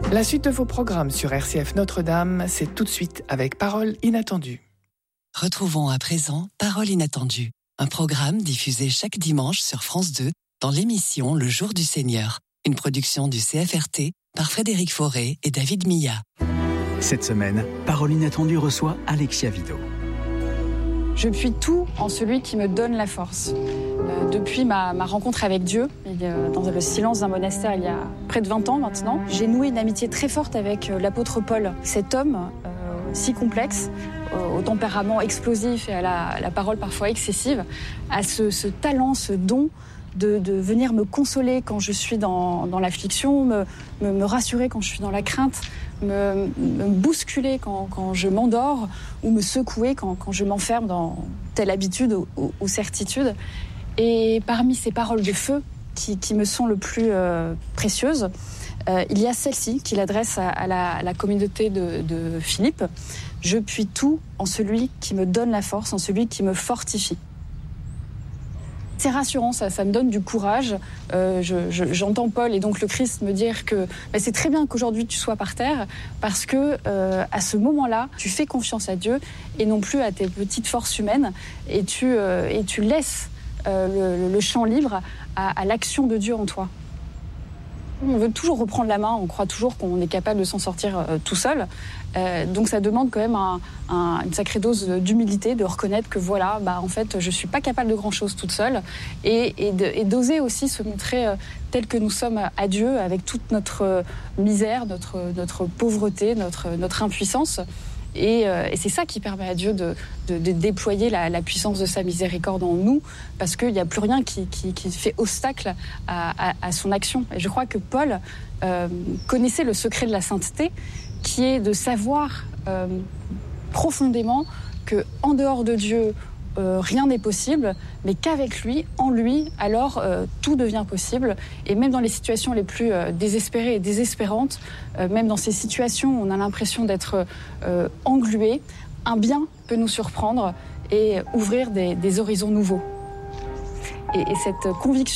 La suite de vos programmes sur RCF Notre-Dame, c'est tout de suite avec Paroles inattendues. Retrouvons à présent Paroles inattendues, un programme diffusé chaque dimanche sur France 2 dans l'émission Le Jour du Seigneur, une production du CFRT par Frédéric Forêt et David Milla. Cette semaine, Paroles inattendues reçoit Alexia Vido. Je puis tout en celui qui me donne la force. Depuis ma rencontre avec Dieu, dans le silence d'un monastère il y a près de 20 ans maintenant, j'ai noué une amitié très forte avec l'apôtre Paul. Cet homme si complexe, au tempérament explosif et à la parole parfois excessive, a ce talent, ce don de venir me consoler quand je suis dans l'affliction, me rassurer quand je suis dans la crainte, me bousculer quand je m'endors ou me secouer quand je m'enferme dans telle habitude ou certitude. Et parmi ces paroles de feu qui me sont le plus précieuses, il y a celle-ci qu'il adresse à la communauté de Philippe. « Je puis tout en celui qui me donne la force, en celui qui me fortifie ». C'est rassurant, ça me donne du courage. J'entends Paul et donc le Christ me dire que c'est très bien qu'aujourd'hui tu sois par terre parce que à ce moment-là, tu fais confiance à Dieu et non plus à tes petites forces humaines et tu laisses le champ libre à l'action de Dieu en toi. On veut toujours reprendre la main, on croit toujours qu'on est capable de s'en sortir tout seul. Donc ça demande quand même une sacrée dose d'humilité, de reconnaître que voilà, en fait, je ne suis pas capable de grand-chose toute seule. Et d'oser aussi se montrer tel que nous sommes à Dieu, avec toute notre misère, notre pauvreté, notre impuissance. Et c'est ça qui permet à Dieu de déployer la puissance de sa miséricorde en nous, parce qu'il n'y a plus rien qui fait obstacle à son action. Et je crois que Paul connaissait le secret de la sainteté, qui est de savoir profondément qu'en dehors de Dieu, rien n'est possible, mais qu'avec lui, en lui, alors tout devient possible. Et même dans les situations les plus désespérées et désespérantes, même dans ces situations où on a l'impression d'être englué, un bien peut nous surprendre et ouvrir des horizons nouveaux. Et cette conviction